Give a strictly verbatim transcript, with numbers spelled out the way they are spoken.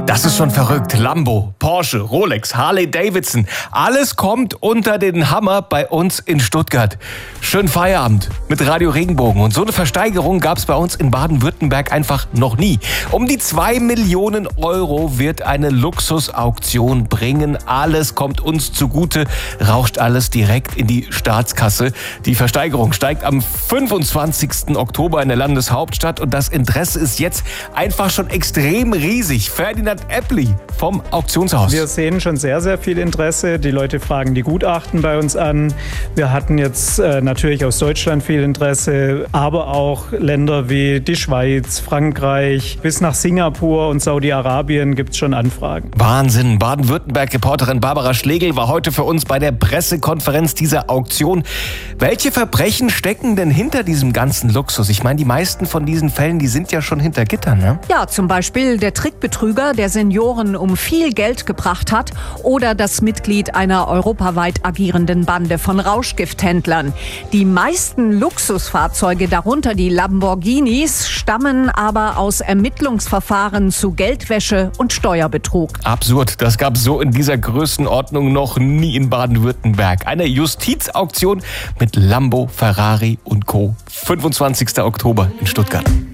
Das ist schon verrückt. Lambo, Porsche, Rolex, Harley Davidson. Alles kommt unter den Hammer bei uns in Stuttgart. Schönen Feierabend mit Radio Regenbogen. Und so eine Versteigerung gab es bei uns in Baden-Württemberg einfach noch nie. Um die zwei Millionen Euro wird eine Luxusauktion bringen. Alles kommt uns zugute, rauscht alles direkt in die Staatskasse. Die Versteigerung steigt am fünfundzwanzigsten Oktober in der Landeshauptstadt und das Interesse ist jetzt einfach schon extrem riesig. Ferdinand Eppli vom Auktionshaus. Wir sehen schon sehr, sehr viel Interesse. Die Leute fragen die Gutachten bei uns an. Wir hatten jetzt äh, natürlich aus Deutschland viel Interesse, aber auch Länder wie die Schweiz, Frankreich, bis nach Singapur und Saudi-Arabien gibt es schon Anfragen. Wahnsinn. Baden-Württemberg-Reporterin Barbara Schlegel war heute für uns bei der Pressekonferenz dieser Auktion. Welche Verbrechen stecken denn hinter diesem ganzen Luxus? Ich meine, die meisten von diesen Fällen, die sind ja schon hinter Gittern, ne? Ja, zum Beispiel der Trickbetrüger, der Senioren um viel Geld gebracht hat, oder das Mitglied einer europaweit agierenden Bande von Rauschgifthändlern. Die meisten Luxusfahrzeuge, darunter die Lamborghinis, stammen aber aus Ermittlungsverfahren zu Geldwäsche und Steuerbetrug. Absurd, das gab es so in dieser Größenordnung noch nie in Baden-Württemberg. Eine Justizauktion mit Lambo, Ferrari und Co. fünfundzwanzigsten Oktober in Stuttgart.